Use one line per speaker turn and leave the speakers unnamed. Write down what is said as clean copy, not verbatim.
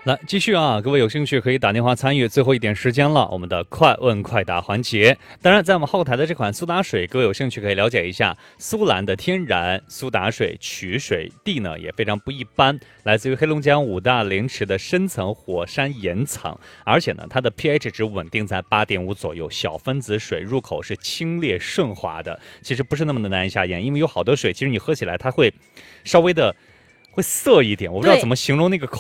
来继续啊，各位有兴趣可以打电话参与，最后一点时间了，我们的快问快答环节。当然，在我们后台的这款苏打水，各位有兴趣可以了解一下，苏蓝的天然苏打水取水地呢也非常不一般，来自于黑龙江五大陵池的深层火山岩层，而且呢它的 pH 值稳定在8.5左右，小分子水入口是清冽顺滑的，其实不是那么的难以下咽，因为有好多水其实你喝起来它会稍微的。会涩一点，我不知道怎么形容那个口